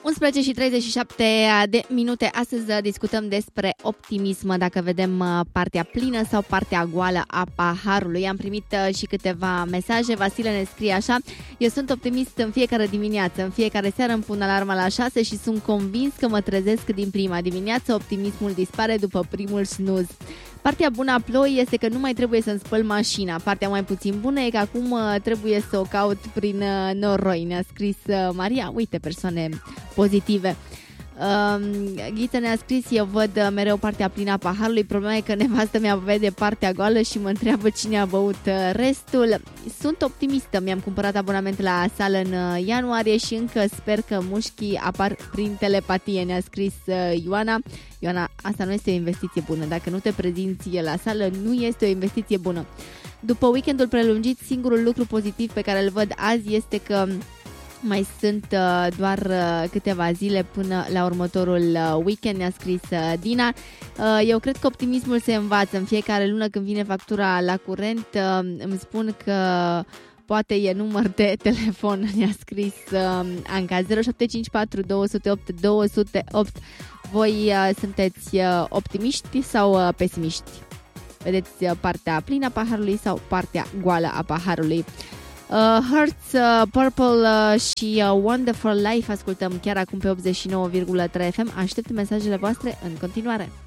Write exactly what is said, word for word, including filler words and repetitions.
unsprezece și treizeci și șapte de minute. Astăzi discutăm despre optimism, dacă vedem partea plină sau partea goală a paharului. Am primit și câteva mesaje. Vasile ne scrie așa: eu sunt optimist în fiecare dimineață, în fiecare seară îmi pun alarma la șase și sunt convins că mă trezesc din prima dimineață. Optimismul dispare după primul snooze. Partea bună a ploii este că nu mai trebuie să-mi spăl mașina. Partea mai puțin bună e că acum trebuie să o caut prin noroi. Ne-a scris Maria. Uite, persoane pozitive. Ghiță ne-a scris: eu văd mereu partea plină a paharului. Problema e că nevastă mea vede partea goală și mă întreabă cine a băut restul. Sunt optimistă. Mi-am cumpărat abonament la sală în ianuarie și încă sper că mușchii apar prin telepatie. Ne-a scris Ioana. Ioana, asta nu este o investiție bună. Dacă nu te prezinți la sală, nu este o investiție bună. După weekendul prelungit, singurul lucru pozitiv pe care îl văd azi este că mai sunt uh, doar uh, câteva zile până la următorul uh, weekend, ne-a scris uh, Dina. Uh, eu cred că optimismul se învață. În fiecare lună când vine factura la curent, uh, îmi spun că poate e număr de telefon, ne-a scris uh, Anca. Zero șapte cinci patru doi zero opt doi zero opt. Voi uh, sunteți uh, optimiști sau uh, pesimiști? Vedeți uh, partea plină a paharului sau partea goală a paharului? Uh, Hearts, uh, Purple uh, și uh, Wonderful Life ascultăm chiar acum pe optzeci și nouă virgulă trei F M. Aștept mesajele voastre în continuare.